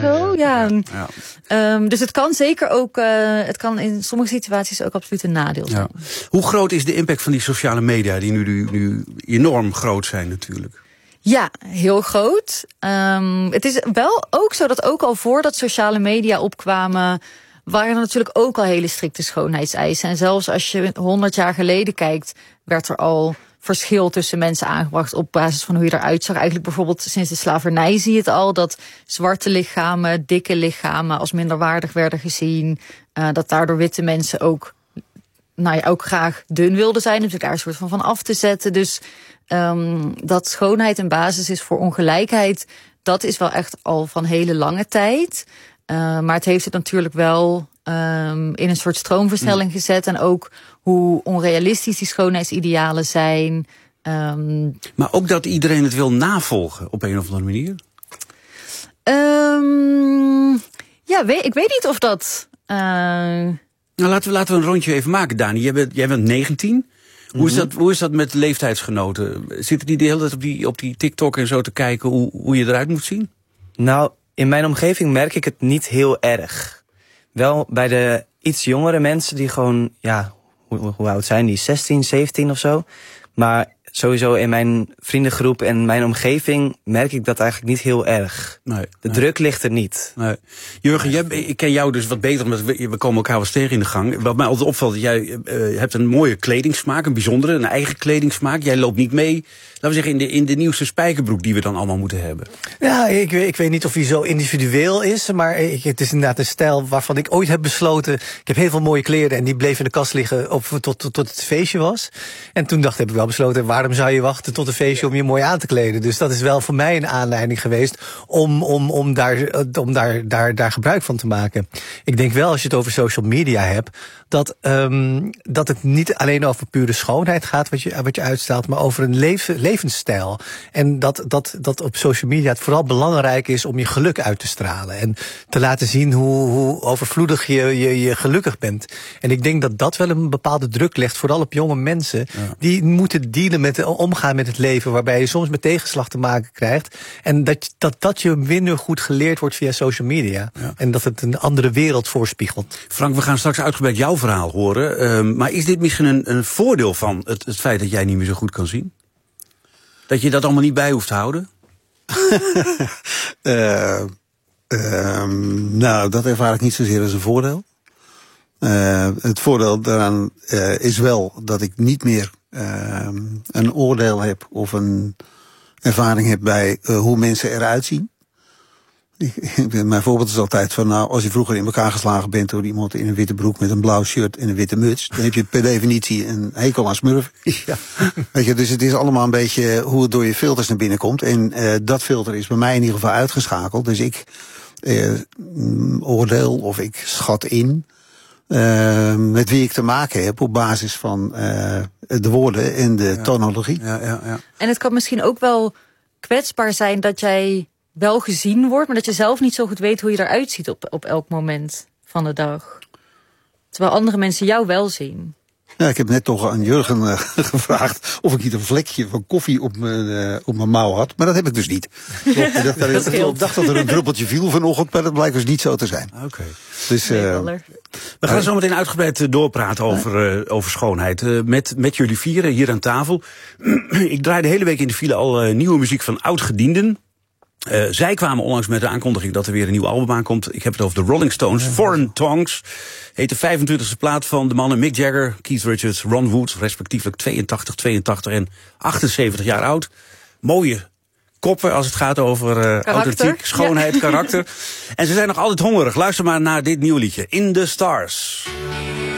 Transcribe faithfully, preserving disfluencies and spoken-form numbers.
zo. Ja. ja. ja. Um, dus het kan zeker ook, uh, het kan in sommige situaties ook absoluut een nadeel zijn. Ja. Hoe groot is de impact van die sociale media, die nu, nu, nu enorm groot zijn natuurlijk? Ja, heel groot. Um, het is wel ook zo dat ook al voordat sociale media opkwamen, waren er natuurlijk ook al hele strikte schoonheidseisen. En zelfs als je honderd jaar geleden kijkt, werd er al verschil tussen mensen aangebracht op basis van hoe je eruit zag. Eigenlijk bijvoorbeeld sinds de slavernij zie je het al, dat zwarte lichamen, dikke lichamen als minderwaardig werden gezien. Uh, dat daardoor witte mensen ook, nou ja, ook graag dun wilden zijn. Dus daar een soort van van af te zetten. Dus um, dat schoonheid een basis is voor ongelijkheid, dat is wel echt al van hele lange tijd. Uh, maar het heeft het natuurlijk wel um, in een soort stroomversnelling mm. gezet. En ook hoe onrealistisch die schoonheidsidealen zijn. Um, maar ook dat iedereen het wil navolgen op een of andere manier? Um, ja, weet, ik weet niet of dat... Uh... Nou, laten we, laten we een rondje even maken, Dani. Jij bent, jij bent negentien. Mm-hmm. Hoe is dat, hoe is dat met leeftijdsgenoten? Zitten die de hele tijd op die, op die TikTok en zo te kijken hoe, hoe je eruit moet zien? Nou, in mijn omgeving merk ik het niet heel erg. Wel bij de iets jongere mensen die gewoon, ja, hoe, hoe oud zijn die? zestien, zeventien of zo. Maar sowieso in mijn vriendengroep en mijn omgeving merk ik dat eigenlijk niet heel erg. Nee, de nee. druk ligt er niet. Nee. Jurgen, jij, ik ken jou dus wat beter, omdat we, we komen elkaar wel eens tegen in de gang. Wat mij altijd opvalt, jij uh, hebt een mooie kledingsmaak, een bijzondere, een eigen kledingsmaak. Jij loopt niet mee, laten we zeggen, in de, in de nieuwste spijkerbroek die we dan allemaal moeten hebben. Ja, ik, ik weet niet of hij zo individueel is, maar ik, het is inderdaad een stijl waarvan ik ooit heb besloten. Ik heb heel veel mooie kleren en die bleven in de kast liggen op, tot, tot, tot het feestje was. En toen dacht heb ik wel besloten, waarom zou je wachten tot een feestje om je mooi aan te kleden? Dus dat is wel voor mij een aanleiding geweest om, om, om, daar, om daar, daar, daar gebruik van te maken. Ik denk wel, als je het over social media hebt, dat, um, dat het niet alleen over pure schoonheid gaat wat je, wat je uitstraalt, maar over een leven, levensstijl. En dat, dat, dat op social media het vooral belangrijk is om je geluk uit te stralen. En te laten zien hoe, hoe overvloedig je, je, je gelukkig bent. En ik denk dat dat wel een bepaalde druk legt, vooral op jonge mensen. Ja. Die moeten dealen met, omgaan met het leven, waarbij je soms met tegenslag te maken krijgt. En dat dat, dat je minder goed geleerd wordt via social media. Ja. En dat het een andere wereld voorspiegelt. Frank, we gaan straks uitgebreid jouw verhaal horen. Uh, maar is dit misschien een, een voordeel van het, het feit dat jij niet meer zo goed kan zien? Dat je dat allemaal niet bij hoeft te houden? uh, uh, nou, dat ervaar ik niet zozeer als een voordeel. Uh, het voordeel daaraan uh, is wel dat ik niet meer uh, een oordeel heb of een ervaring heb bij uh, hoe mensen eruit zien. Mijn voorbeeld is altijd van, nou, als je vroeger in elkaar geslagen bent door iemand in een witte broek met een blauw shirt en een witte muts, dan heb je per definitie een hekel aan smurf. Ja. Weet je, dus het is allemaal een beetje hoe het door je filters naar binnen komt. En uh, dat filter is bij mij in ieder geval uitgeschakeld. Dus ik uh, oordeel of ik schat in uh, met wie ik te maken heb op basis van uh, de woorden en de ja. tonologie. Ja, ja, ja. En het kan misschien ook wel kwetsbaar zijn dat jij wel gezien wordt, maar dat je zelf niet zo goed weet hoe je eruit ziet op, op elk moment van de dag. Terwijl andere mensen jou wel zien. Ja, ik heb net toch aan Jurgen uh, gevraagd of ik niet een vlekje van koffie op mijn, uh, op mijn mouw had. Maar dat heb ik dus niet. Ik dacht dat, dat, ik dacht dat er een druppeltje viel vanochtend, maar dat blijkt dus niet zo te zijn. Oké. Okay. Dus, uh, we gaan zo meteen uitgebreid doorpraten over, uh, over schoonheid. Uh, met, met jullie vieren hier aan tafel. Ik draai de hele week in de file al uh, nieuwe muziek van oud-gedienden. Uh, zij kwamen onlangs met de aankondiging dat er weer een nieuw album aankomt. Ik heb het over de Rolling Stones. Ja, Foreign Tongues heet de vijfentwintigste plaat van de mannen Mick Jagger, Keith Richards, Ron Wood, respectievelijk tweeëntachtig, tweeëntachtig en achtenzeventig jaar oud. Mooie koppen als het gaat over uh, authentiek, schoonheid, ja. karakter. En ze zijn nog altijd hongerig. Luister maar naar dit nieuwe liedje, In the Stars.